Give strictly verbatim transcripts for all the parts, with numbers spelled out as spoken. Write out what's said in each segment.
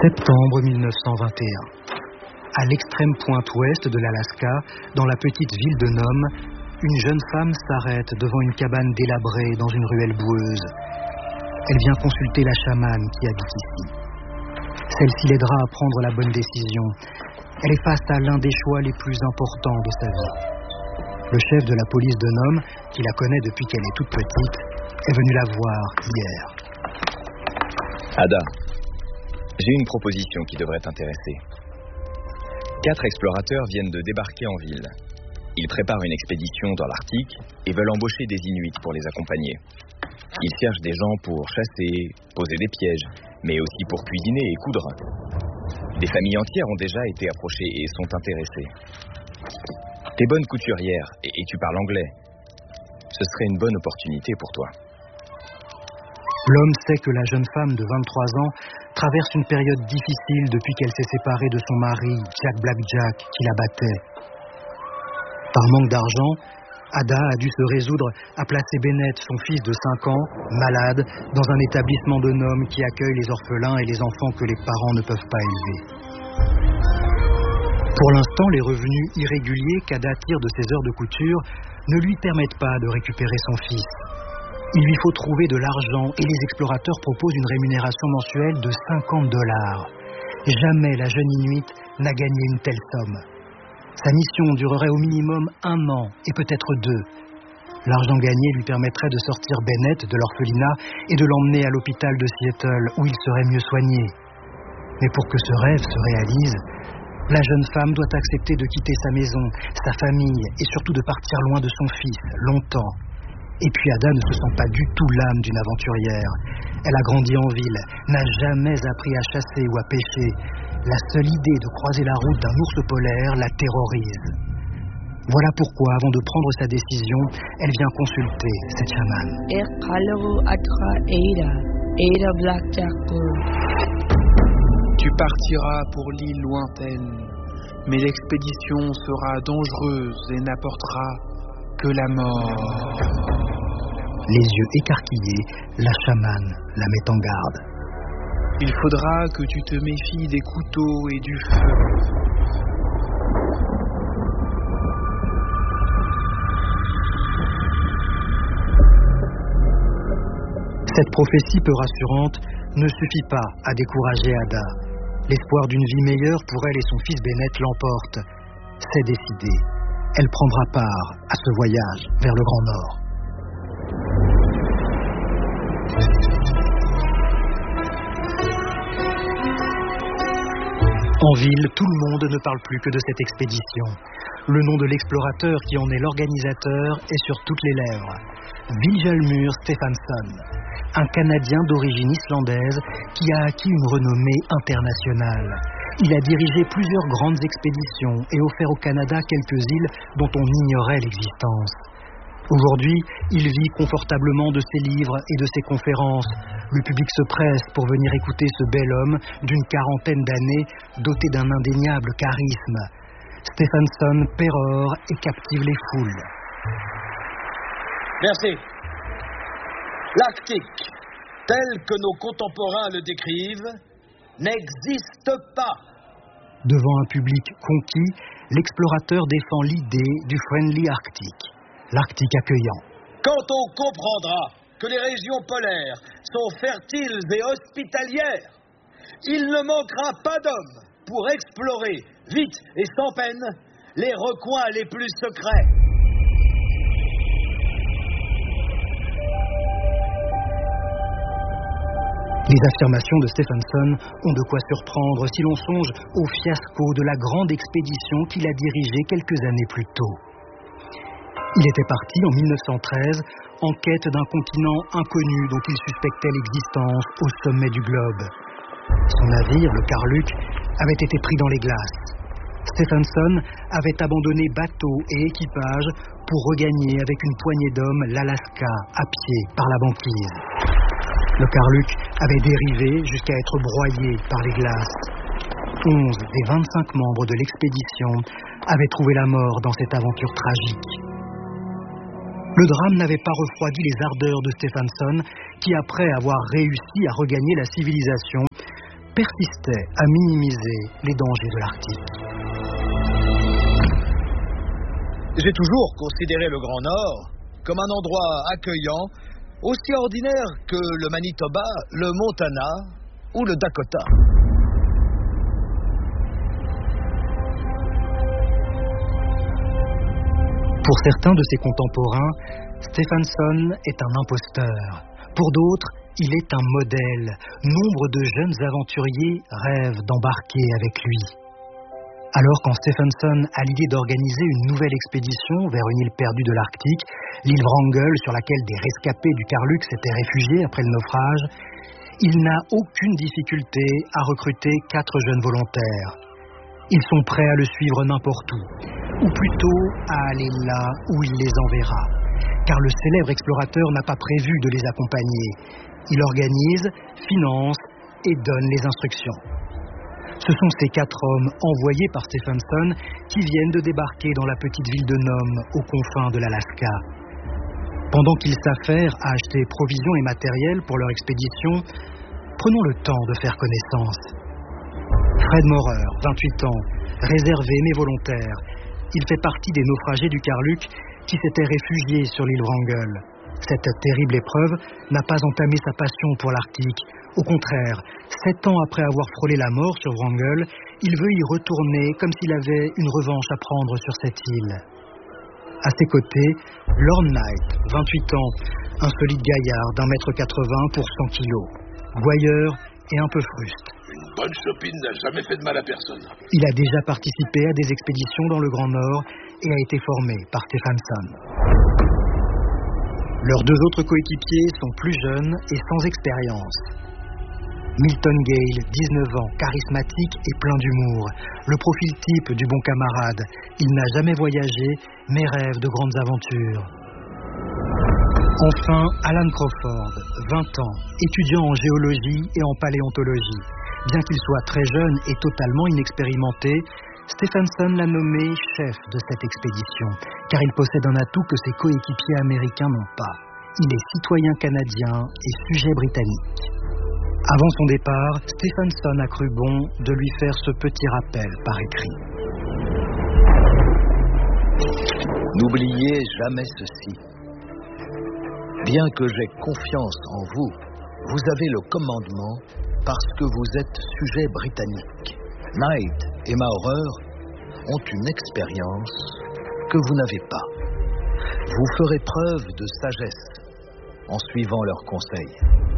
Septembre mille neuf cent vingt et un. À l'extrême pointe ouest de l'Alaska, dans la petite ville de Nome, une jeune femme s'arrête devant une cabane délabrée dans une ruelle boueuse. Elle vient consulter la chamane qui habite ici. Celle-ci l'aidera à prendre la bonne décision. Elle est face à l'un des choix les plus importants de sa vie. Le chef de la police de Nome, qui la connaît depuis qu'elle est toute petite, est venu la voir hier. Ada, j'ai une proposition qui devrait t'intéresser. Quatre explorateurs viennent de débarquer en ville. Ils préparent une expédition dans l'Arctique et veulent embaucher des Inuits pour les accompagner. Ils cherchent des gens pour chasser, poser des pièges, mais aussi pour cuisiner et coudre. Des familles entières ont déjà été approchées et sont intéressées. T'es bonne couturière et, et tu parles anglais. Ce serait une bonne opportunité pour toi. L'homme sait que la jeune femme de vingt-trois ans traverse une période difficile depuis qu'elle s'est séparée de son mari, Jack Blackjack, qui la battait. Par manque d'argent, Ada a dû se résoudre à placer Bennett, son fils de cinq ans, malade, dans un établissement de Nome qui accueille les orphelins et les enfants que les parents ne peuvent pas élever. Pour l'instant, les revenus irréguliers qu'Ada tire de ses heures de couture ne lui permettent pas de récupérer son fils. Il lui faut trouver de l'argent et les explorateurs proposent une rémunération mensuelle de cinquante dollars. Jamais la jeune Inuit n'a gagné une telle somme. Sa mission durerait au minimum un an et peut-être deux. L'argent gagné lui permettrait de sortir Bennett de l'orphelinat et de l'emmener à l'hôpital de Seattle où il serait mieux soigné. Mais pour que ce rêve se réalise, la jeune femme doit accepter de quitter sa maison, sa famille et surtout de partir loin de son fils, longtemps. Et puis Ada ne se sent pas du tout l'âme d'une aventurière. Elle a grandi en ville, n'a jamais appris à chasser ou à pêcher. La seule idée de croiser la route d'un ours polaire la terrorise. Voilà pourquoi, avant de prendre sa décision, elle vient consulter cette chamane. Tu partiras pour l'île lointaine, mais l'expédition sera dangereuse et n'apportera que la mort. Les yeux écarquillés, la chamane la met en garde. Il faudra que tu te méfies des couteaux et du feu. Cette prophétie peu rassurante ne suffit pas à décourager Ada. L'espoir d'une vie meilleure pour elle et son fils Bennett l'emporte. C'est décidé. Elle prendra part à ce voyage vers le Grand Nord. En ville, tout le monde ne parle plus que de cette expédition. Le nom de l'explorateur qui en est l'organisateur est sur toutes les lèvres. Vilhjálmur Stefánsson, un Canadien d'origine islandaise qui a acquis une renommée internationale. Il a dirigé plusieurs grandes expéditions et offert au Canada quelques îles dont on ignorait l'existence. Aujourd'hui, il vit confortablement de ses livres et de ses conférences. Le public se presse pour venir écouter ce bel homme d'une quarantaine d'années, doté d'un indéniable charisme. Stefánsson pérore et captive les foules. Merci. L'Arctique, tel que nos contemporains le décrivent, n'existe pas. Devant un public conquis, l'explorateur défend l'idée du Friendly Arctic, l'Arctique accueillant. Quand on comprendra que les régions polaires sont fertiles et hospitalières, il ne manquera pas d'hommes pour explorer, vite et sans peine, les recoins les plus secrets. Les affirmations de Stefánsson ont de quoi surprendre si l'on songe au fiasco de la grande expédition qu'il a dirigée quelques années plus tôt. Il était parti en mille neuf cent treize en quête d'un continent inconnu dont il suspectait l'existence au sommet du globe. Son navire, le Karluk, avait été pris dans les glaces. Stefánsson avait abandonné bateau et équipage pour regagner avec une poignée d'hommes l'Alaska à pied par la banquise. Le Karluk avait dérivé jusqu'à être broyé par les glaces. Onze des vingt-cinq membres de l'expédition avaient trouvé la mort dans cette aventure tragique. Le drame n'avait pas refroidi les ardeurs de Stefánsson, qui, après avoir réussi à regagner la civilisation, persistait à minimiser les dangers de l'Arctique. J'ai toujours considéré le Grand Nord comme un endroit accueillant, aussi ordinaire que le Manitoba, le Montana ou le Dakota. Pour certains de ses contemporains, Stephenson est un imposteur. Pour d'autres, il est un modèle. Nombre de jeunes aventuriers rêvent d'embarquer avec lui. Alors quand Stephenson a l'idée d'organiser une nouvelle expédition vers une île perdue de l'Arctique, l'île Wrangel sur laquelle des rescapés du Carluke s'étaient réfugiés après le naufrage, il n'a aucune difficulté à recruter quatre jeunes volontaires. Ils sont prêts à le suivre n'importe où, ou plutôt à aller là où il les enverra. Car le célèbre explorateur n'a pas prévu de les accompagner. Il organise, finance et donne les instructions. Ce sont ces quatre hommes envoyés par Stephenson qui viennent de débarquer dans la petite ville de Nome, aux confins de l'Alaska. Pendant qu'ils s'affairent à acheter provisions et matériel pour leur expédition, prenons le temps de faire connaissance. Fred Maurer, vingt-huit ans, réservé mais volontaire. Il fait partie des naufragés du Carluke qui s'étaient réfugiés sur l'île Wrangel. Cette terrible épreuve n'a pas entamé sa passion pour l'Arctique. Au contraire, sept ans après avoir frôlé la mort sur Wrangel, il veut y retourner comme s'il avait une revanche à prendre sur cette île. À ses côtés, Lorne Knight, vingt-huit ans, un solide gaillard d'un mètre quatre-vingts pour cent kilos, gouailleur et un peu fruste. Une bonne chopine n'a jamais fait de mal à personne. Il a déjà participé à des expéditions dans le Grand Nord et a été formé par Stephenson. Leurs deux autres coéquipiers sont plus jeunes et sans expérience. Milton Gale, dix-neuf ans, charismatique et plein d'humour. Le profil type du bon camarade. Il n'a jamais voyagé, mais rêve de grandes aventures. Enfin, Alan Crawford, vingt ans, étudiant en géologie et en paléontologie. Bien qu'il soit très jeune et totalement inexpérimenté, Stephenson l'a nommé chef de cette expédition, car il possède un atout que ses coéquipiers américains n'ont pas. Il est citoyen canadien et sujet britannique. Avant son départ, Stephenson a cru bon de lui faire ce petit rappel par écrit. N'oubliez jamais ceci. Bien que j'aie confiance en vous, vous avez le commandement parce que vous êtes sujet britannique. Knight et Maurer ont une expérience que vous n'avez pas. Vous ferez preuve de sagesse en suivant leurs conseils.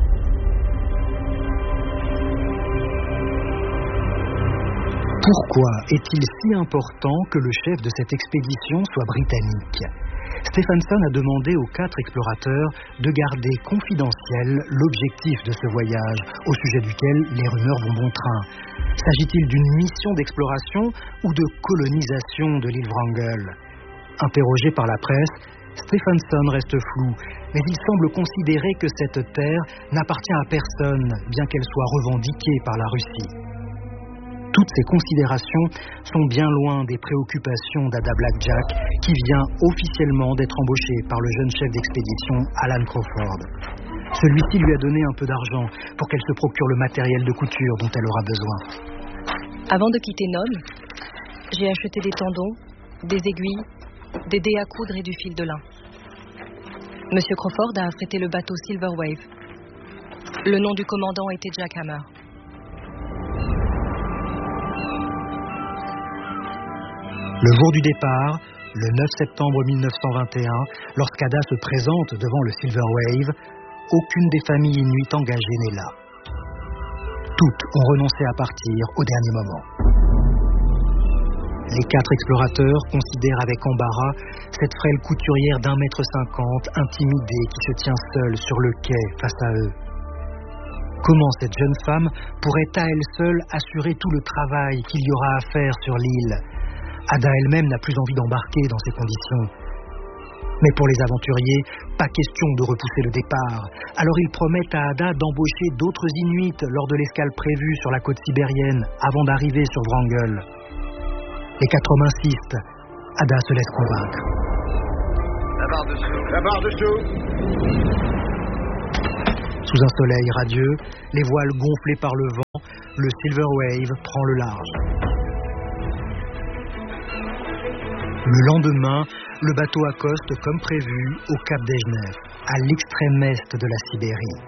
Pourquoi est-il si important que le chef de cette expédition soit britannique ? Stephenson a demandé aux quatre explorateurs de garder confidentiel l'objectif de ce voyage, au sujet duquel les rumeurs vont bon train. S'agit-il d'une mission d'exploration ou de colonisation de l'île Wrangel ? Interrogé par la presse, Stephenson reste flou, mais il semble considérer que cette terre n'appartient à personne, bien qu'elle soit revendiquée par la Russie. Toutes ces considérations sont bien loin des préoccupations d'Ada Blackjack, qui vient officiellement d'être embauché par le jeune chef d'expédition Alan Crawford. Celui-ci lui a donné un peu d'argent pour qu'elle se procure le matériel de couture dont elle aura besoin. Avant de quitter Nome, j'ai acheté des tendons, des aiguilles, des dés à coudre et du fil de lin. Monsieur Crawford a affrété le bateau Silver Wave. Le nom du commandant était Jack Hammer. Le jour du départ, le neuf septembre mille neuf cent vingt et un, lorsqu'Ada se présente devant le Silver Wave, aucune des familles inuites engagées n'est là. Toutes ont renoncé à partir au dernier moment. Les quatre explorateurs considèrent avec embarras cette frêle couturière d'un mètre cinquante, intimidée, qui se tient seule sur le quai face à eux. Comment cette jeune femme pourrait à elle seule assurer tout le travail qu'il y aura à faire sur l'île ? Ada elle-même n'a plus envie d'embarquer dans ces conditions. Mais pour les aventuriers, pas question de repousser le départ. Alors ils promettent à Ada d'embaucher d'autres Inuits lors de l'escale prévue sur la côte sibérienne, avant d'arriver sur Wrangel. Les quatre hommes insistent. Ada se laisse convaincre. La barre dessous. La barre dessous. Sous un soleil radieux, les voiles gonflées par le vent, le Silver Wave prend le large. Le lendemain, le bateau accoste comme prévu au cap d'Ejnev, à l'extrême est de la Sibérie.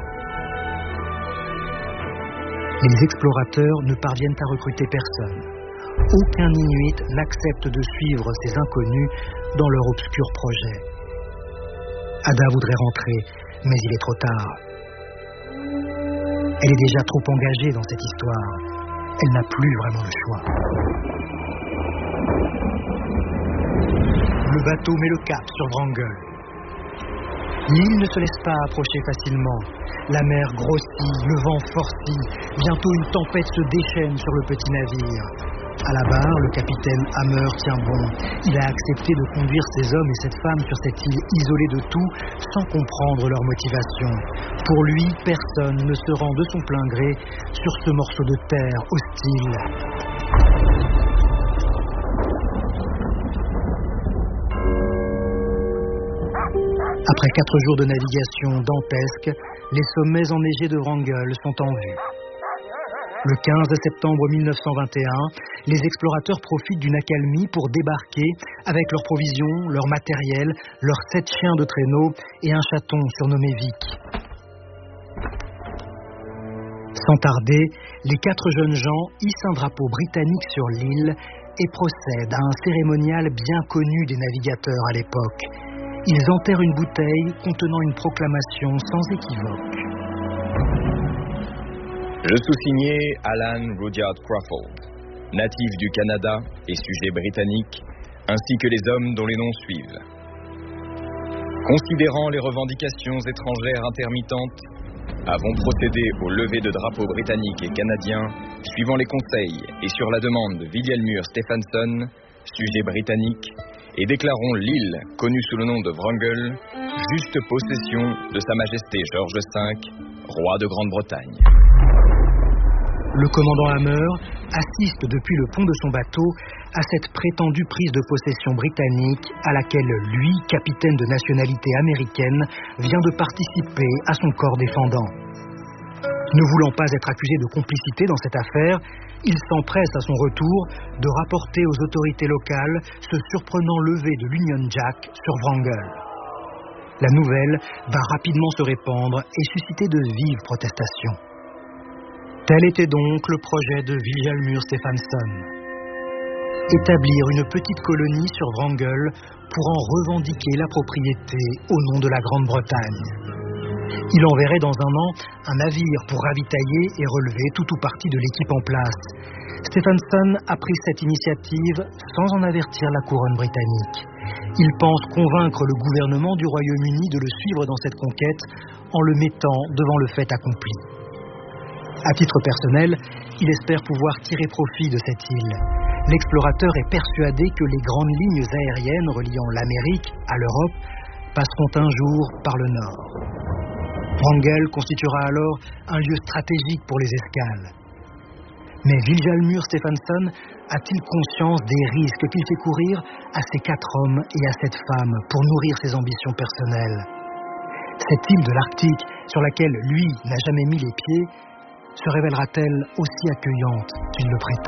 Les explorateurs ne parviennent à recruter personne. Aucun Inuit n'accepte de suivre ces inconnus dans leur obscur projet. Ada voudrait rentrer, mais il est trop tard. Elle est déjà trop engagée dans cette histoire. Elle n'a plus vraiment le choix. Le bateau met le cap sur Wrangel. L'île ne se laisse pas approcher facilement. La mer grossit, le vent forcit. Bientôt une tempête se déchaîne sur le petit navire. À la barre, le capitaine Hammer tient bon. Il a accepté de conduire ces hommes et cette femme sur cette île isolée de tout, sans comprendre leur motivation. Pour lui, personne ne se rend de son plein gré sur ce morceau de terre hostile. Après quatre jours de navigation dantesque, les sommets enneigés de Wrangel sont en vue. Le quinze septembre mille neuf cent vingt et un, les explorateurs profitent d'une accalmie pour débarquer avec leurs provisions, leur matériel, leurs sept chiens de traîneau et un chaton surnommé Vic. Sans tarder, les quatre jeunes gens hissent un drapeau britannique sur l'île et procèdent à un cérémonial bien connu des navigateurs à l'époque. Ils enterrent une bouteille contenant une proclamation sans équivoque. Je sous-signais Alan Rudyard Crawford, natif du Canada et sujet britannique, ainsi que les hommes dont les noms suivent. Considérant les revendications étrangères intermittentes, avons procédé au lever de drapeaux britanniques et canadiens, suivant les conseils et sur la demande de Vilhelmur Stephenson, sujet britannique, et déclarons l'île, connue sous le nom de Wrangel, juste possession de Sa Majesté George cinq, roi de Grande-Bretagne. Le commandant Hammer assiste depuis le pont de son bateau à cette prétendue prise de possession britannique à laquelle lui, capitaine de nationalité américaine, vient de participer à son corps défendant. Ne voulant pas être accusé de complicité dans cette affaire, il s'empresse à son retour de rapporter aux autorités locales ce surprenant lever de l'Union Jack sur Wrangel. La nouvelle va rapidement se répandre et susciter de vives protestations. Tel était donc le projet de Vilhelmur Stephenson. Établir une petite colonie sur Wrangel pour en revendiquer la propriété au nom de la Grande-Bretagne. Il enverrait dans un an un navire pour ravitailler et relever tout ou partie de l'équipe en place. Stephenson a pris cette initiative sans en avertir la couronne britannique. Il pense convaincre le gouvernement du Royaume-Uni de le suivre dans cette conquête en le mettant devant le fait accompli. À titre personnel, il espère pouvoir tirer profit de cette île. L'explorateur est persuadé que les grandes lignes aériennes reliant l'Amérique à l'Europe passeront un jour par le nord. Wrangel constituera alors un lieu stratégique pour les escales. Mais Vilhelmur Stephenson a-t-il conscience des risques qu'il fait courir à ces quatre hommes et à cette femme pour nourrir ses ambitions personnelles? Cette île de l'Arctique, sur laquelle lui n'a jamais mis les pieds, se révélera-t-elle aussi accueillante qu'il le prétend?